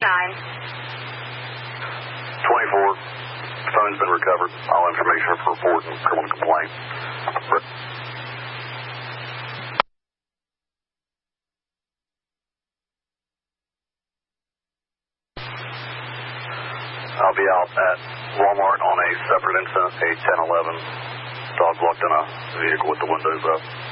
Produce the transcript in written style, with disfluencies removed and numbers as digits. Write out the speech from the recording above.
24. Phone's been recovered. All information for report and criminal complaint. I'll be out at Walmart on a separate incident, a 1011. Dog walked in a vehicle with the windows up.